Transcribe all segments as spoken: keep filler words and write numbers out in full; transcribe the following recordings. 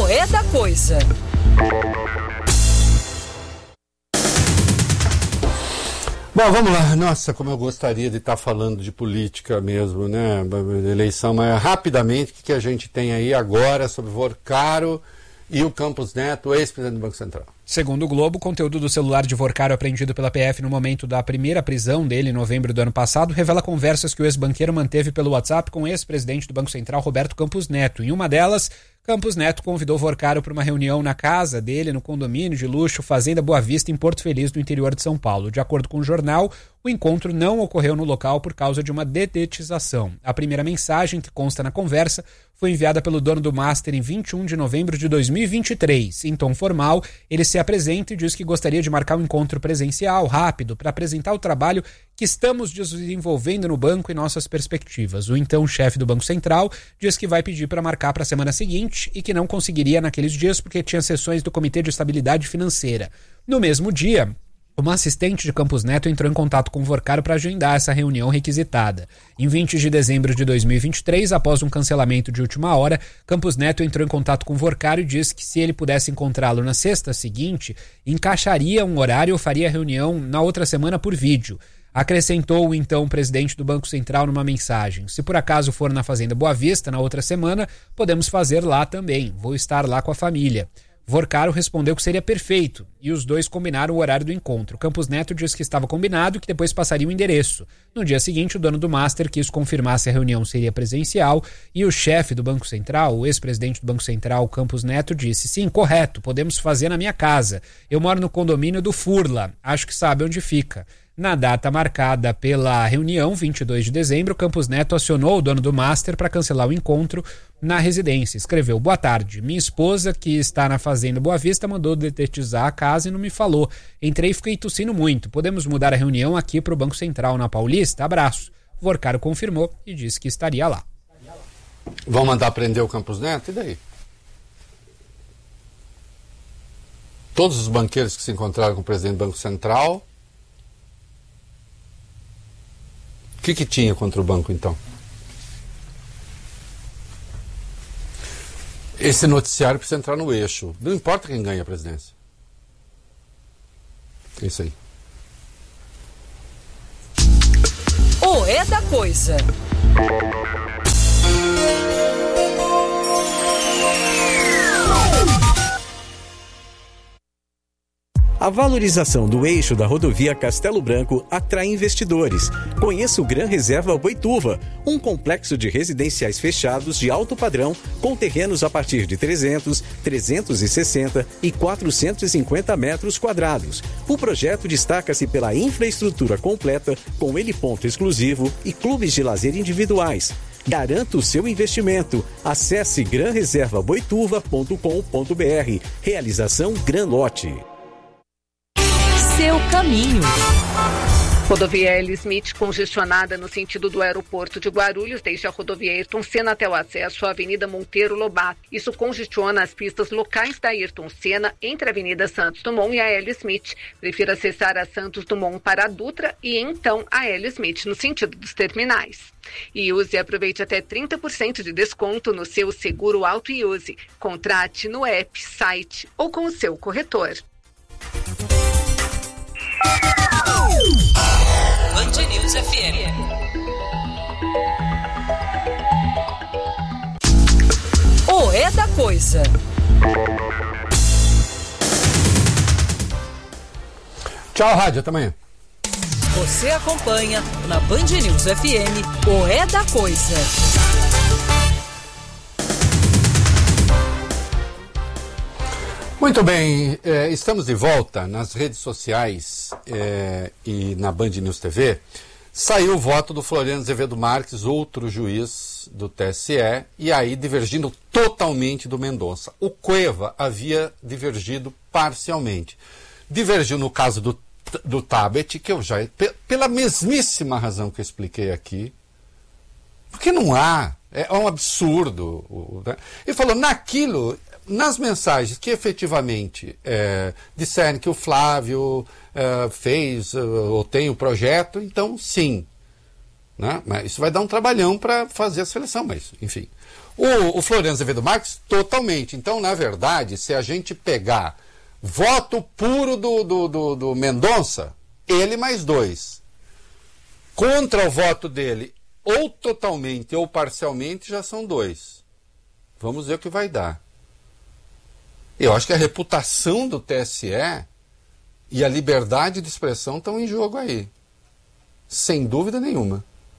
O É da Coisa. Bom, vamos lá. Nossa, como eu gostaria de estar falando de política mesmo, né? Eleição, mas rapidamente, o que a gente tem aí agora sobre Vorcaro e o Campos Neto, ex-presidente do Banco Central? Segundo o Globo, o conteúdo do celular de Vorcaro apreendido pela P F no momento da primeira prisão dele em novembro do ano passado revela conversas que o ex-banqueiro manteve pelo WhatsApp com o ex-presidente do Banco Central, Roberto Campos Neto. Em uma delas, Campos Neto convidou Vorcaro para uma reunião na casa dele, no condomínio de luxo Fazenda Boa Vista, em Porto Feliz, no interior de São Paulo. De acordo com o jornal, o encontro não ocorreu no local por causa de uma dedetização. A primeira mensagem que consta na conversa foi enviada pelo dono do Master em vinte e um de novembro de dois mil e vinte e três. Em tom formal, ele se apresenta e diz que gostaria de marcar um encontro presencial, rápido, para apresentar o trabalho que estamos desenvolvendo no banco e nossas perspectivas. O então chefe do Banco Central diz que vai pedir para marcar para a semana seguinte e que não conseguiria naqueles dias porque tinha sessões do Comitê de Estabilidade Financeira. No mesmo dia, uma assistente de Campos Neto entrou em contato com o Vorcaro para agendar essa reunião requisitada. Em vinte de dezembro de dois mil e vinte e três, após um cancelamento de última hora, Campos Neto entrou em contato com o Vorcaro e disse que se ele pudesse encontrá-lo na sexta seguinte, encaixaria um horário ou faria a reunião na outra semana por vídeo. Acrescentou o então presidente do Banco Central numa mensagem: se por acaso for na Fazenda Boa Vista na outra semana, podemos fazer lá também. Vou estar lá com a família. Vorcaro respondeu que seria perfeito e os dois combinaram o horário do encontro. Campos Neto disse que estava combinado e que depois passaria o endereço. No dia seguinte, o dono do Master quis confirmar se a reunião seria presencial e o chefe do Banco Central, o ex-presidente do Banco Central, Campos Neto, disse: sim, correto, podemos fazer na minha casa. Eu moro no condomínio do Furla, acho que sabe onde fica. Na data marcada pela reunião, vinte e dois de dezembro, Campos Neto acionou o dono do Master para cancelar o encontro na residência. Escreveu: boa tarde, minha esposa, que está na Fazenda Boa Vista, mandou detetizar a casa e não me falou. Entrei e fiquei tossindo muito. Podemos mudar a reunião aqui para o Banco Central na Paulista? Abraço. Vorcaro confirmou e disse que estaria lá. Vão mandar prender o Campos Neto? E daí? Todos os banqueiros que se encontraram com o presidente do Banco Central... O que, que tinha contra o banco, então? Esse noticiário precisa entrar no eixo. Não importa quem ganha a presidência. É isso aí. O É da Coisa. A valorização do eixo da rodovia Castelo Branco atrai investidores. Conheça o Gran Reserva Boituva, um complexo de residenciais fechados de alto padrão, com terrenos a partir de trezentos, trezentos e sessenta e quatrocentos e cinquenta metros quadrados. O projeto destaca-se pela infraestrutura completa, com heliponto exclusivo e clubes de lazer individuais. Garanta o seu investimento. Acesse gran reserva boituva ponto com ponto br. Realização Gran Lote. Seu caminho. Rodovia L. Smith congestionada no sentido do aeroporto de Guarulhos, desde a rodovia Ayrton Senna até o acesso à Avenida Monteiro Lobato. Isso congestiona as pistas locais da Ayrton Senna entre a Avenida Santos Dumont e a L. Smith. Prefira acessar a Santos Dumont para a Dutra e então a L. Smith no sentido dos terminais. E use e aproveite até trinta por cento de desconto no seu seguro auto e use. Contrate no app, site ou com o seu corretor. Band News F M. O É da Coisa. Tchau, rádio, até amanhã. Você acompanha na Band News F M o É da Coisa. Muito bem, eh, estamos de volta nas redes sociais eh, e na Band News T V. Saiu o voto do Floriano Azevedo Marques, outro juiz do T S E, e aí divergindo totalmente do Mendonça. O Cueva havia divergido parcialmente. Divergiu no caso do, do Tabet, que eu já, pela mesmíssima razão que eu expliquei aqui, porque não há, é um absurdo. Né? Ele falou, naquilo... Nas mensagens que efetivamente é, disseram que o Flávio é, fez ou tem o projeto, então sim. Né? Mas isso vai dar um trabalhão para fazer a seleção, mas enfim. O, o Floriano Azevedo Marques, totalmente. Então, na verdade, se a gente pegar voto puro do, do, do, do Mendonça, ele mais dois. Contra o voto dele, ou totalmente ou parcialmente, já são dois. Vamos ver o que vai dar. Eu acho que a reputação do T S E e a liberdade de expressão estão em jogo aí. Sem dúvida nenhuma.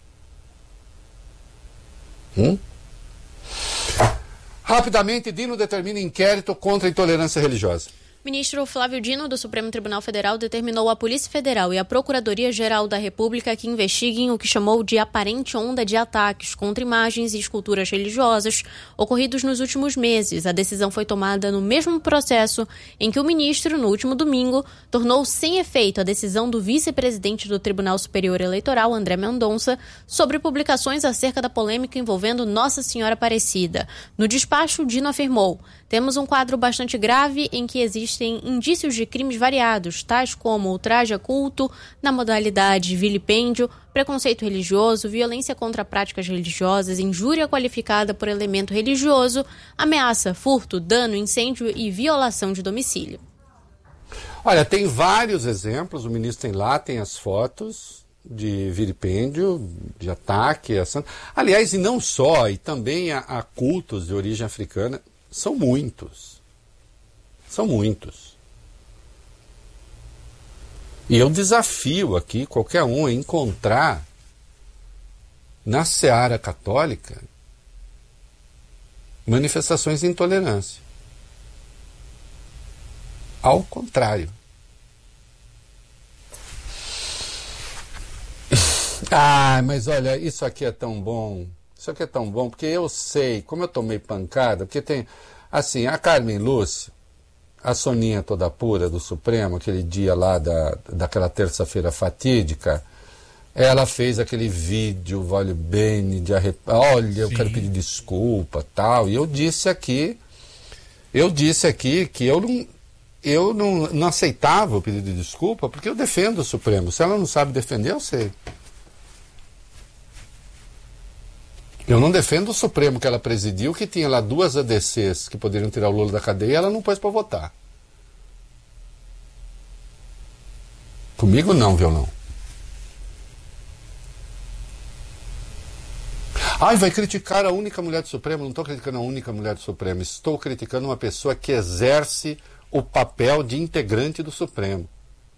Hum? Rapidamente, Dino determina inquérito contra a intolerância religiosa. Ministro Flávio Dino, do Supremo Tribunal Federal, determinou à Polícia Federal e à Procuradoria-Geral da República que investiguem o que chamou de aparente onda de ataques contra imagens e esculturas religiosas ocorridos nos últimos meses. A decisão foi tomada no mesmo processo em que o ministro, no último domingo, tornou sem efeito a decisão do vice-presidente do Tribunal Superior Eleitoral, André Mendonça, sobre publicações acerca da polêmica envolvendo Nossa Senhora Aparecida. No despacho, Dino afirmou: temos um quadro bastante grave em que existe Existem indícios de crimes variados, tais como ultraje a culto, na modalidade vilipêndio, preconceito religioso, violência contra práticas religiosas, injúria qualificada por elemento religioso, ameaça, furto, dano, incêndio e violação de domicílio. Olha, tem vários exemplos, o ministro tem lá, tem as fotos de vilipêndio, de ataque. A... Aliás, e não só, e também a, a cultos de origem africana, são muitos. São muitos. E eu desafio aqui qualquer um a encontrar na seara católica manifestações de intolerância. Ao contrário. Ah, mas olha, isso aqui é tão bom. Isso aqui é tão bom, porque eu sei, como eu tomei pancada, porque tem, assim, a Carmen Lúcia, a Soninha toda pura do Supremo, aquele dia lá da, daquela terça-feira fatídica, ela fez aquele vídeo, vale bem, de arrep... olha, Sim. eu quero pedir desculpa, tal, e eu disse aqui, eu disse aqui que eu não, eu não, não aceitava o pedido de desculpa, porque eu defendo o Supremo. Se ela não sabe defender, eu sei. Eu não defendo o Supremo que ela presidiu, que tinha lá duas A D Cs que poderiam tirar o Lula da cadeia e ela não pôs para votar. Comigo não, violão. Ai, vai criticar a única mulher do Supremo. Não estou criticando a única mulher do Supremo. Estou criticando uma pessoa que exerce o papel de integrante do Supremo.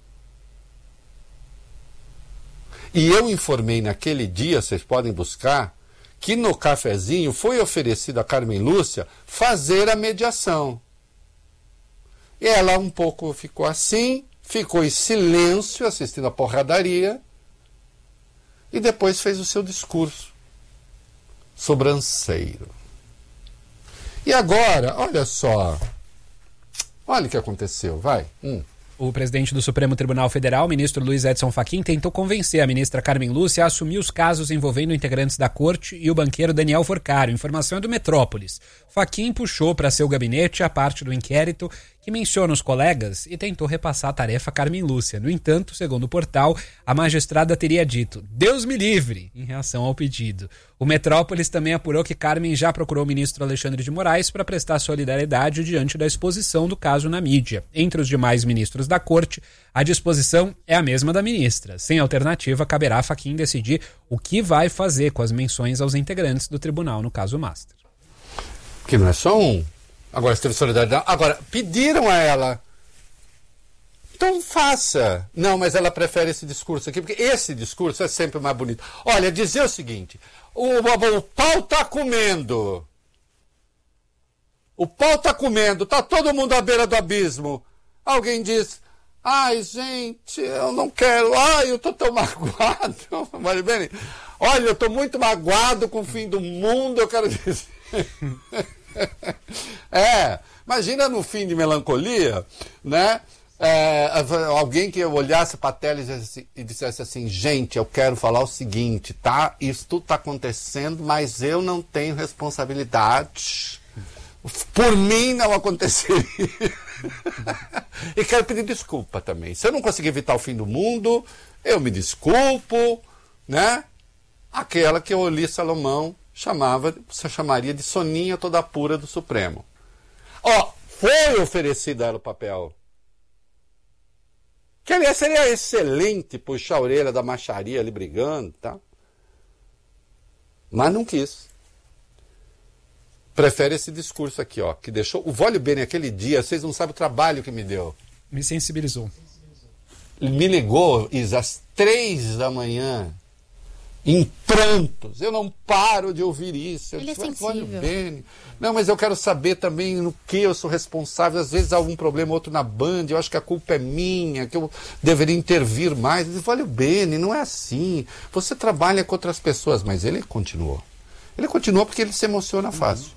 E eu informei naquele dia, vocês podem buscar, que no cafezinho foi oferecido a Carmen Lúcia fazer a mediação. E ela um pouco ficou assim, ficou em silêncio, assistindo a porradaria, e depois fez o seu discurso sobranceiro. E agora, olha só, olha o que aconteceu, vai. Hum. O presidente do Supremo Tribunal Federal, o ministro Luiz Edson Fachin, tentou convencer a ministra Carmen Lúcia a assumir os casos envolvendo integrantes da corte e o banqueiro Daniel Forcário. Informação é do Metrópolis. Fachin puxou para seu gabinete a parte do inquérito que menciona os colegas e tentou repassar a tarefa a Carmen Lúcia. No entanto, segundo o portal, a magistrada teria dito "Deus me livre" em reação ao pedido. O Metrópolis também apurou que Carmen já procurou o ministro Alexandre de Moraes para prestar solidariedade diante da exposição do caso na mídia. Entre os demais ministros da corte, a disposição é a mesma da ministra. Sem alternativa, caberá a Fachin decidir o que vai fazer com as menções aos integrantes do tribunal no caso Master. Que não é só um. Agora, se teve solidariedade. Agora, pediram a ela. Então faça. Não, mas ela prefere esse discurso aqui, porque esse discurso é sempre mais bonito. Olha, dizer o seguinte: o, o, o pau tá comendo. O pau tá comendo, tá todo mundo à beira do abismo. Alguém diz: ai, gente, eu não quero. Ai, eu tô tão magoado. Olha, eu tô muito magoado com o fim do mundo, eu quero dizer. É, imagina no fim de Melancolia, né? É, alguém que olhasse para a tela e dissesse assim: gente, eu quero falar o seguinte, tá? Isso tudo está acontecendo, mas eu não tenho responsabilidade. Por mim não aconteceria. E quero pedir desculpa também. Se eu não conseguir evitar o fim do mundo, eu me desculpo, né? Aquela que eu li Salomão chamava, você chamaria de soninha toda pura do Supremo. Ó, foi oferecido a ela o papel. Que, aliás, seria excelente puxar a orelha da macharia ali brigando, tá? Mas não quis. Prefere esse discurso aqui, ó, que deixou... O Vólio Bene, aquele dia, vocês não sabem o trabalho que me deu. Me sensibilizou. Me ligou, Isa, às três da manhã, em prantos. Eu não paro de ouvir isso. Eu Ele disse, é sensível. Bene. Não, mas eu quero saber também no que eu sou responsável. Às vezes há algum problema, outro na Band, eu acho que a culpa é minha, que eu deveria intervir mais. Eu disse, Vólio Bene, não é assim. Você trabalha com outras pessoas, mas ele continuou. Ele continuou porque ele se emociona fácil.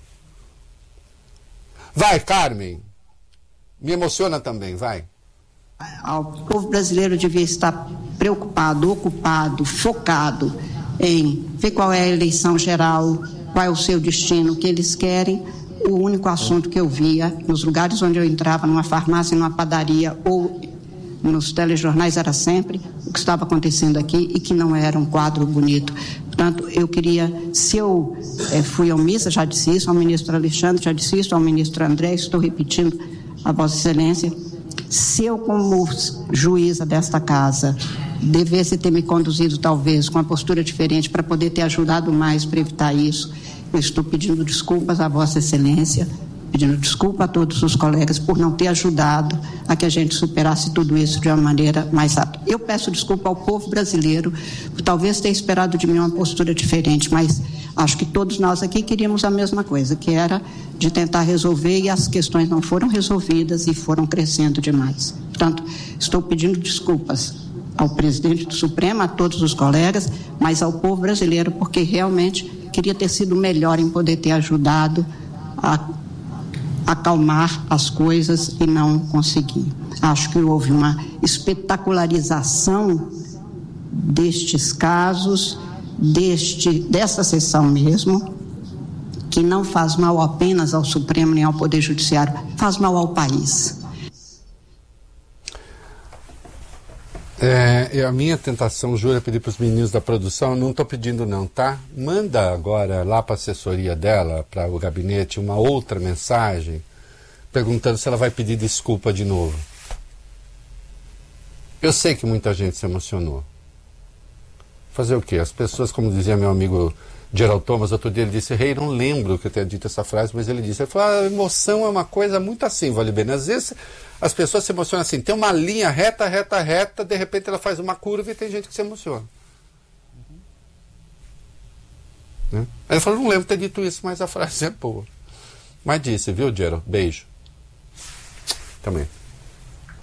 Vai, Carmen. Me emociona também, vai. O povo brasileiro devia estar preocupado, ocupado, focado em ver qual é a eleição geral, qual é o seu destino, o que eles querem. O único assunto que eu via nos lugares onde eu entrava, numa farmácia, numa padaria ou nos telejornais, era sempre o que estava acontecendo aqui e que não era um quadro bonito. Portanto, eu queria, se eu é, fui omissa, já disse isso ao ministro Alexandre, já disse isso ao ministro André, estou repetindo a Vossa Excelência, se eu, como juíza desta casa, devesse ter me conduzido, talvez, com uma postura diferente para poder ter ajudado mais para evitar isso, eu estou pedindo desculpas à Vossa Excelência, pedindo desculpa a todos os colegas por não ter ajudado a que a gente superasse tudo isso de uma maneira mais rápida. Eu peço desculpa ao povo brasileiro por talvez ter esperado de mim uma postura diferente, mas acho que todos nós aqui queríamos a mesma coisa, que era de tentar resolver, e as questões não foram resolvidas e foram crescendo demais. Portanto, estou pedindo desculpas ao presidente do Supremo, a todos os colegas, mas ao povo brasileiro, porque realmente queria ter sido melhor em poder ter ajudado a acalmar as coisas e não consegui. Acho que houve uma espetacularização destes casos, deste, dessa sessão mesmo, que não faz mal apenas ao Supremo nem ao Poder Judiciário, faz mal ao país. É, a minha tentação, juro, é pedir para os meninos da produção, não estou pedindo não, tá? Manda agora lá para a assessoria dela, para o gabinete, uma outra mensagem, perguntando se ela vai pedir desculpa de novo. Eu sei que muita gente se emocionou. Fazer o quê? As pessoas, como dizia meu amigo Gerald Thomas, outro dia ele disse, rei, não lembro que eu tenha dito essa frase, mas ele disse, ele falou, a emoção é uma coisa muito assim, Vólio Bene. Às vezes as pessoas se emocionam assim, tem uma linha reta, reta, reta, de repente ela faz uma curva e tem gente que se emociona. Uhum. Né? Aí ele falou, não lembro de ter dito isso, mas a frase é boa. Mas disse, viu, Gerald? Beijo. Também.